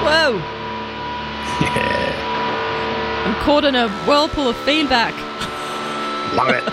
Whoa. Yeah. I'm caught in a whirlpool of feedback. Love it.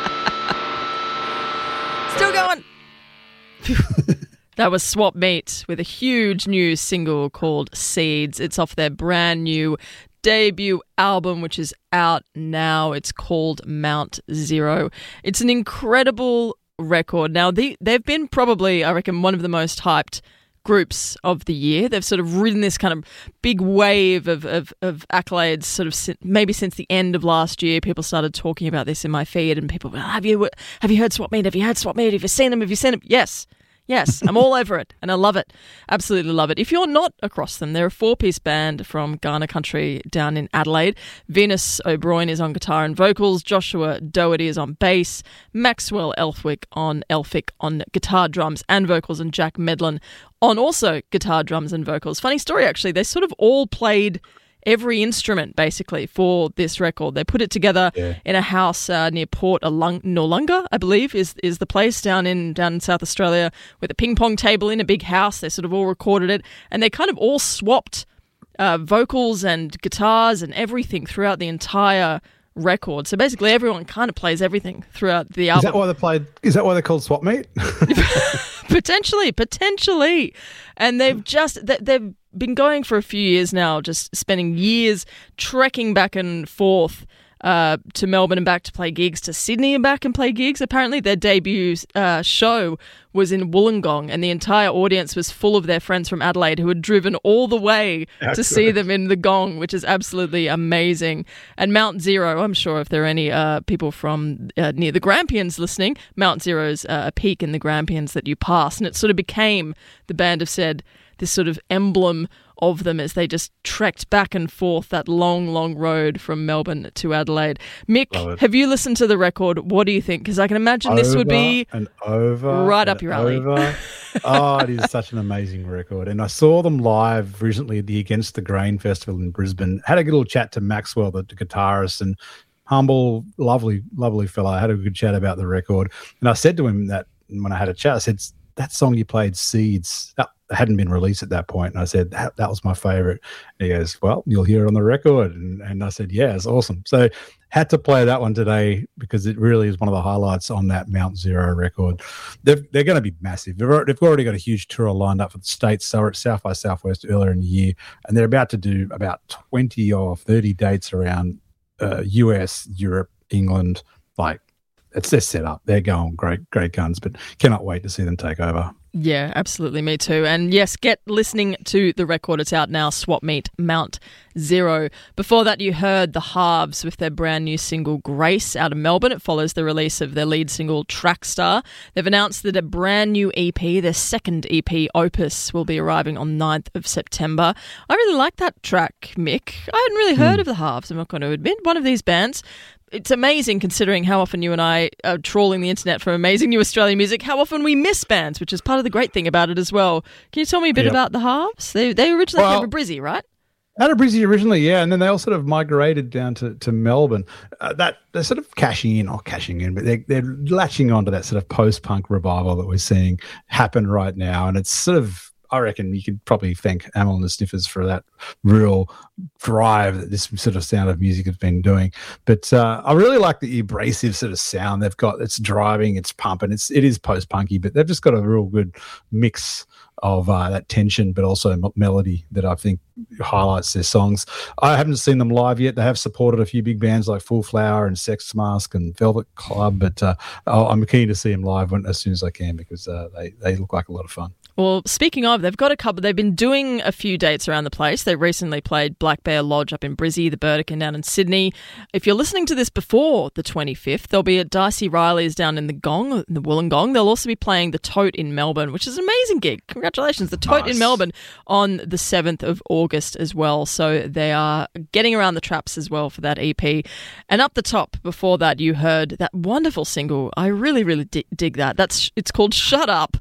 Still going. That was Swap Meet with a huge new single called Seeds. It's off their brand new debut album, which is out now. It's called Mount Zero. It's an incredible record. Now, they've been probably, I reckon, one of the most hyped groups of the year. They've sort of ridden this kind of big wave of accolades sort of maybe since the end of last year. People started talking about this in my feed, and people were, have you heard Swap Meet? Have you heard Swap Meet? Have you seen them? Have you seen them? Yes, I'm all over it, and I love it. Absolutely love it. If you're not across them, they're a four-piece band from Ghana country down in Adelaide. Venus O'Brien is on guitar and vocals. Joshua Doherty is on bass. Maxwell Elphick on guitar, drums and vocals. And Jack Medlin on also guitar, drums and vocals. Funny story, actually. They sort of all played every instrument, basically, for this record. They put it together in a house near Port Noarlunga, I believe, is the place down in South Australia, with a ping pong table in a big house. They sort of all recorded it, and they kind of all swapped vocals and guitars and everything throughout the entire record. So basically, everyone kind of plays everything throughout the album. Is that why they're called Swap Meet? Potentially. And they've been going for a few years now, just spending years trekking back and forth to Melbourne and back to play gigs, to Sydney and back and play gigs. Apparently their debut show was in Wollongong, and the entire audience was full of their friends from Adelaide who had driven all the way to see them in the Gong, which is absolutely amazing. And Mount Zero, I'm sure if there are any people from near the Grampians listening, Mount Zero's a peak in the Grampians that you pass, and it sort of became, the band have said, this sort of emblem of them as they just trekked back and forth that long, long road from Melbourne to Adelaide. Mick, have you listened to the record? What do you think? Because I can imagine this would be right up your alley. Oh, it is such an amazing record. And I saw them live recently at the Against the Grain Festival in Brisbane. Had a little chat to Maxwell, the guitarist, and humble, lovely fella. I had a good chat about the record. And I said to him that when I had a chat, I said, that song you played, Seeds, that hadn't been released at that point. And I said, that was my favorite. And he goes, well, you'll hear it on the record. And I said, yeah, it's awesome. So had to play that one today because it really is one of the highlights on that Mount Zero record. They're going to be massive. They've already got a huge tour lined up for the States. So we're at South by Southwest earlier in the year, and they're about to do about 20 or 30 dates around US, Europe, England. Like, it's their setup. They're going great guns, but cannot wait to see them take over. Yeah, absolutely. Me too. And yes, get listening to the record. It's out now, Swap Meet, Mount Zero. Before that, you heard The Halves with their brand new single, Grace, out of Melbourne. It follows the release of their lead single, Trackstar. They've announced that a brand new EP, their second EP, Opus, will be arriving on 9th of September. I really like that track, Mick. I hadn't really heard of The Halves, I'm not going to admit. One of these bands. It's amazing considering how often you and I are trawling the internet for amazing new Australian music, how often we miss bands, which is part of the great thing about it as well. Can you tell me a bit about The Halves? They originally came from Brizzy, right? Out of Brizzy originally, yeah, and then they all sort of migrated down to Melbourne. That they're sort of cashing in, but they're latching onto that sort of post-punk revival that we're seeing happen right now, and it's sort of, I reckon you could probably thank Amyl and the Sniffers for that real drive that this sort of sound of music has been doing. But I really like the abrasive sort of sound they've got. It's driving, it's pumping, it is post-punky, but they've just got a real good mix of that tension, but also melody that I think highlights their songs. I haven't seen them live yet. They have supported a few big bands like Full Flower and Sex Mask and Velvet Club, but I'm keen to see them live as soon as I can because they look like a lot of fun. Well, speaking of, they've got a couple. They've been doing a few dates around the place. They recently played Black Bear Lodge up in Brizzy, the Burdekin down in Sydney. If you're listening to this before the 25th, they'll be at Dicey Riley's down in the Gong, in the Wollongong. They'll also be playing the Tote in Melbourne, which is an amazing gig. Congratulations. The Tote in Melbourne on the 7th of August as well. So they are getting around the traps as well for that EP. And up the top, before that, you heard that wonderful single. I really, really dig that. It's called Shut Up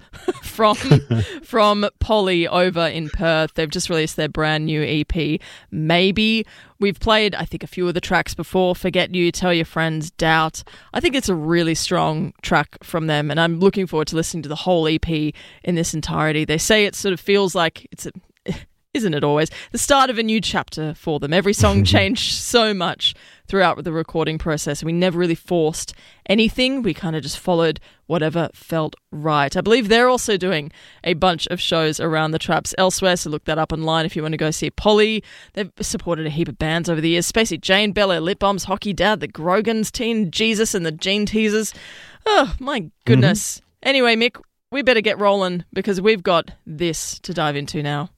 from Polly over in Perth. They've just released their brand new EP, Maybe. We've played, I think, a few of the tracks before. Forget You, Tell Your Friends, Doubt. I think it's a really strong track from them, and I'm looking forward to listening to the whole EP in this entirety. They say it sort of feels like it's isn't it always? The start of a new chapter for them. Every song changed so much throughout the recording process. We never really forced anything. We kind of just followed whatever felt right. I believe they're also doing a bunch of shows around the traps elsewhere, so look that up online if you want to go see Polly. They've supported a heap of bands over the years. Spacey Jane, Bel Air Lip Bombs, Hockey Dad, the Grogans, Teen Jesus and the Gene Teasers. Oh, my goodness. Anyway, Mick, we better get rolling because we've got this to dive into now.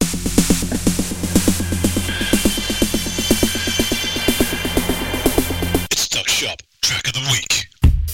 It's Tuck Shop Track of the Week.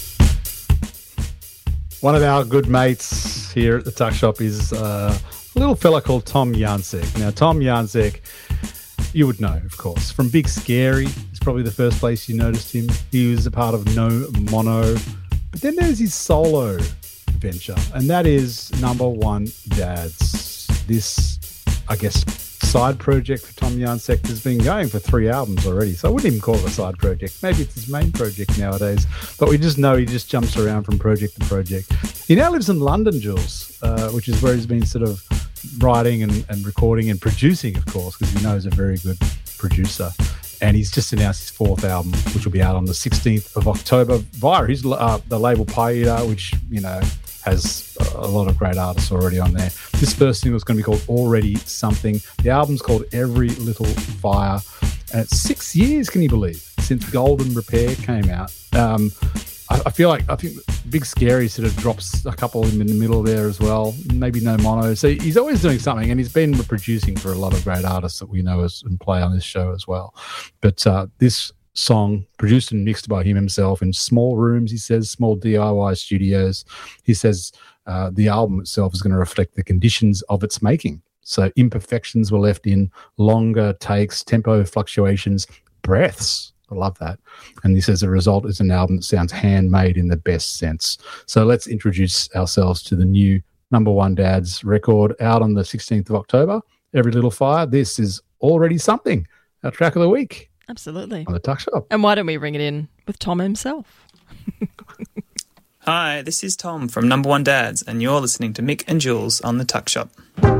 One of our good mates here at the Tuck Shop is a little fella called Tom Jancek. Now, Tom Jancek, you would know, of course, from Big Scary. It's probably the first place you noticed him. He was a part of No Mono. But then there's his solo venture, and that is Number One Dads. This, I guess, side project for Tom Jancek has been going for 3 albums already, so I wouldn't even call it a side project. Maybe it's his main project nowadays, but we just know he just jumps around from project to project. He now lives in London, Jules, which is where he's been sort of writing and recording and producing, of course, because we know he's a very good producer. And he's just announced his 4th album, which will be out on the 16th of October via his the label Paida, which, you know, has a lot of great artists already on there. This first single is going to be called Already Something. The album's called Every Little Fire. And it's 6 years, can you believe, since Golden Repair came out. I think Big Scary sort of drops a couple in the middle there as well. Maybe No Mono. So he's always doing something, and he's been producing for a lot of great artists that we know and play on this show as well. But this song, produced and mixed by him himself in small rooms, he says, small DIY studios. He says the album itself is going to reflect the conditions of its making. So imperfections were left in, longer takes, tempo fluctuations, breaths. I love that. And this, as a result, is an album that sounds handmade in the best sense. So let's introduce ourselves to the new Number One Dads record out on the 16th of October, Every Little Fire. This is Already Something, our track of the week. Absolutely. On the Tuck Shop. And why don't we ring it in with Tom himself? Hi, this is Tom from Number One Dads, and you're listening to Mick and Jules on the Tuck Shop.